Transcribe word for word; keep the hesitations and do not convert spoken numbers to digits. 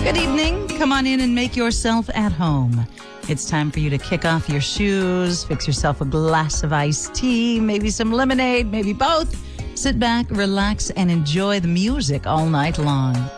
Good evening. Come on in and make yourself at home. It's time for you to kick off your shoes, fix yourself a glass of iced tea, maybe some lemonade, maybe both. Sit back, relax, and enjoy the music all night long.